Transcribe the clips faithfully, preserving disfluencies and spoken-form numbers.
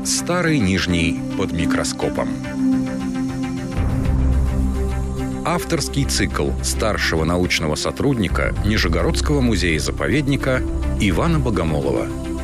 Старый Нижний под микроскопом. Авторский цикл старшего научного сотрудника Нижегородского музея-заповедника Ивана Богомолова.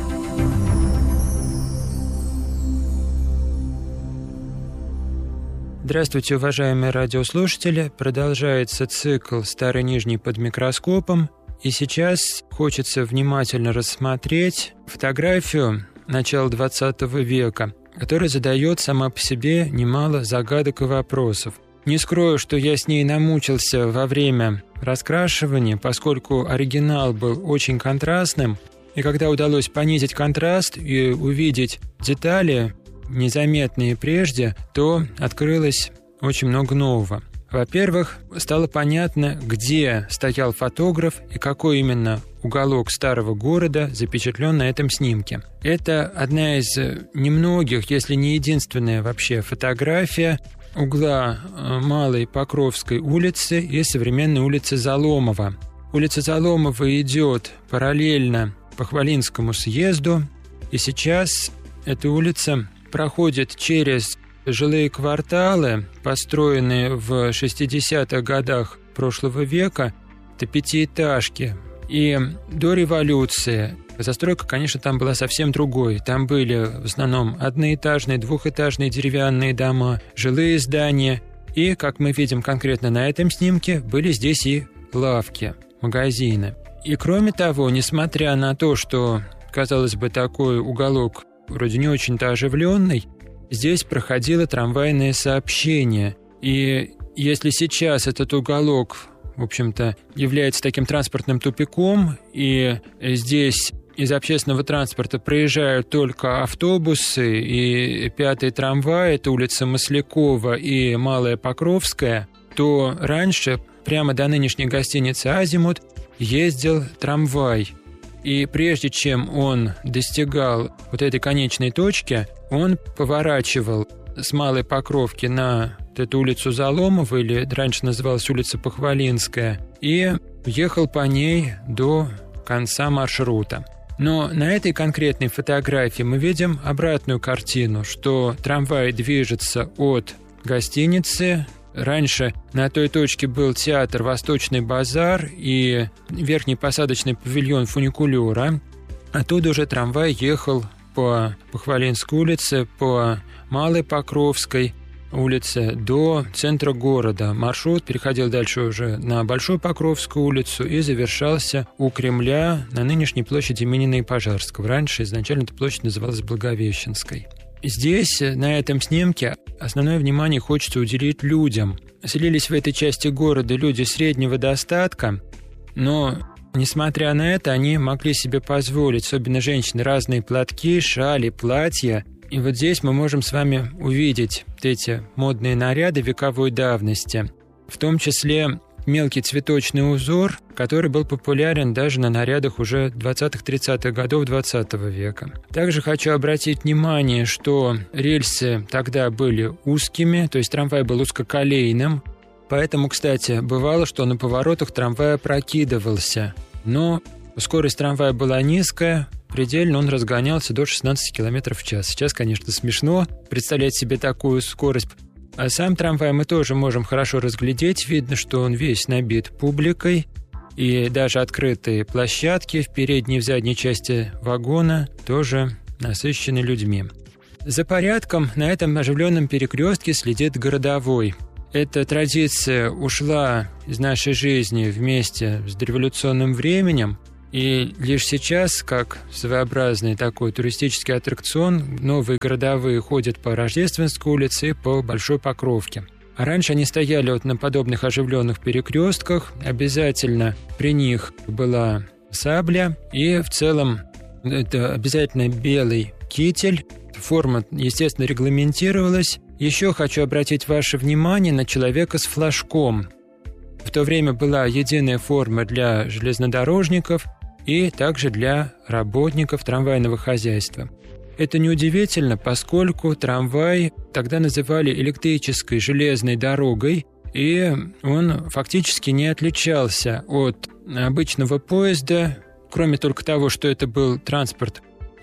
Здравствуйте, уважаемые радиослушатели. Продолжается цикл «Старый Нижний под микроскопом». И сейчас хочется внимательно рассмотреть фотографию начала двадцатого века, которая задает сама по себе немало загадок и вопросов. Не скрою, что я с ней намучился во время раскрашивания, поскольку оригинал был очень контрастным, и когда удалось понизить контраст и увидеть детали, незаметные прежде, то открылось очень много нового. Во-первых, стало понятно, где стоял фотограф и какой именно уголок старого города запечатлен на этом снимке. Это одна из немногих, если не единственная вообще фотография угла Малой Покровской улицы и современной улицы Заломова. Улица Заломова идет параллельно Похвалинскому съезду, и сейчас эта улица проходит через жилые кварталы, построенные в шестидесятых годах прошлого века. Это пятиэтажки. И до революции застройка, конечно, там была совсем другой. Там были в основном одноэтажные, двухэтажные деревянные дома, жилые здания. И, как мы видим конкретно на этом снимке, были здесь и лавки, магазины. И кроме того, несмотря на то, что, казалось бы, такой уголок вроде не очень-то оживленный, здесь проходило трамвайное сообщение. И если сейчас этот уголок, в общем-то, является таким транспортным тупиком, и здесь из общественного транспорта проезжают только автобусы и пятый трамвай, это улица Маслякова и Малая Покровская, то раньше, прямо до нынешней гостиницы «Азимут», ездил трамвай. И прежде чем он достигал вот этой конечной точки, он поворачивал с Малой Покровки на эту улицу Заломова, или раньше называлась улица Похвалинская, и ехал по ней до конца маршрута. Но на этой конкретной фотографии мы видим обратную картину, что трамвай движется от гостиницы. Раньше на той точке был театр «Восточный базар» и верхний посадочный павильон фуникулера. Оттуда уже трамвай ехал по Похвалинской улице, по Малой Покровской улице до центра города. Маршрут переходил дальше уже на Большую Покровскую улицу и завершался у Кремля на нынешней площади имени Пожарского. Раньше изначально эта площадь называлась Благовещенской. Здесь, на этом снимке, основное внимание хочется уделить людям. Селились в этой части города люди среднего достатка, но, несмотря на это, они могли себе позволить, особенно женщины, разные платки, шали, платья. И вот здесь мы можем с вами увидеть эти модные наряды вековой давности, в том числе мелкий цветочный узор, который был популярен даже на нарядах уже двадцатых-тридцатых годов двадцатого века. Также хочу обратить внимание, что рельсы тогда были узкими, то есть трамвай был узкоколейным, поэтому, кстати, бывало, что на поворотах трамвай опрокидывался, но скорость трамвая была низкая, предельно он разгонялся до шестнадцати километров в час. Сейчас, конечно, смешно представлять себе такую скорость. А сам трамвай мы тоже можем хорошо разглядеть. Видно, что он весь набит публикой. И даже открытые площадки в передней и в задней части вагона тоже насыщены людьми. За порядком на этом оживленном перекрестке следит городовой. Эта традиция ушла из нашей жизни вместе с дореволюционным временем. И лишь сейчас, как своеобразный такой туристический аттракцион, новые городовые ходят по Рождественской улице и по Большой Покровке. А раньше они стояли вот на подобных оживленных перекрестках, обязательно при них была сабля, и в целом это обязательно белый китель. Форма, естественно, регламентировалась. Еще хочу обратить ваше внимание на человека с флажком. В то время была единая форма для железнодорожников и также для работников трамвайного хозяйства. Это неудивительно, поскольку трамвай тогда называли электрической железной дорогой, и он фактически не отличался от обычного поезда, кроме только того, что это был транспорт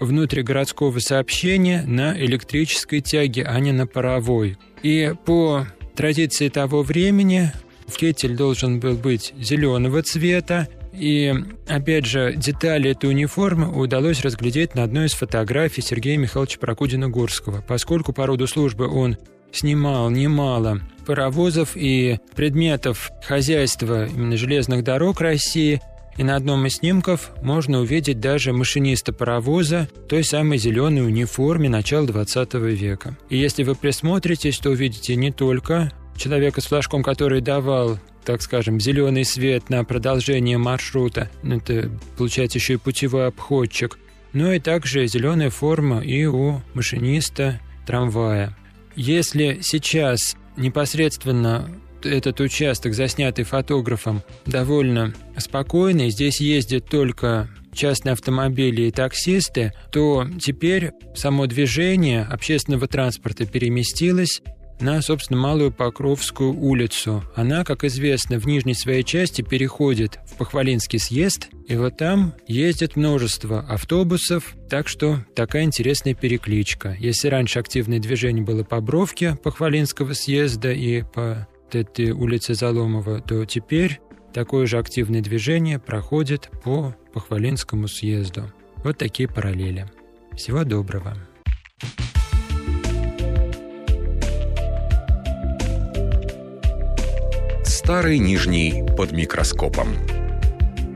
внутригородского сообщения на электрической тяге, а не на паровой. И по традиции того времени китель должен был быть зеленого цвета. И, опять же, детали этой униформы удалось разглядеть на одной из фотографий Сергея Михайловича Прокудина-Гурского. Поскольку по роду службы он снимал немало паровозов и предметов хозяйства именно железных дорог России, и на одном из снимков можно увидеть даже машиниста паровоза той самой зеленой униформе начала двадцатого века. И если вы присмотритесь, то увидите не только человека с флажком, который давал, так скажем, зеленый свет на продолжение маршрута, это, получается, еще и путевой обходчик, но и также зеленая форма и у машиниста трамвая. Если сейчас непосредственно этот участок, заснятый фотографом, довольно спокойный, здесь ездят только частные автомобили и таксисты, то теперь само движение общественного транспорта переместилось на, собственно, Малую Покровскую улицу. Она, как известно, в нижней своей части переходит в Похвалинский съезд, и вот там ездит множество автобусов, так что такая интересная перекличка. Если раньше активное движение было по бровке Похвалинского съезда и по этой улице Заломова, то теперь такое же активное движение проходит по Похвалинскому съезду. Вот такие параллели. Всего доброго. Старый Нижний под микроскопом.